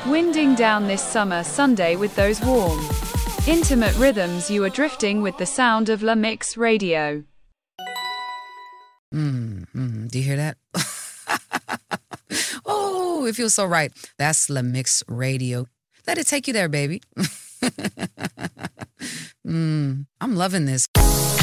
Winding down this summer Sunday with those warm, intimate rhythms, you are drifting with the sound of La Mix Radio. Do you hear that? Oh, it feels so right. That's La Mix Radio. Let it take you there, baby. I'm loving this.